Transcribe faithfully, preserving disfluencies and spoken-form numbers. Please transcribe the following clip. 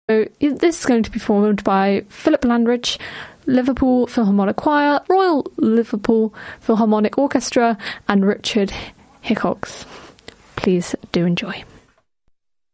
So this is going to be performed by Philip Landridge, Liverpool Philharmonic Choir, Royal Liverpool Philharmonic Orchestra, and Richard Hickox. Please do enjoy.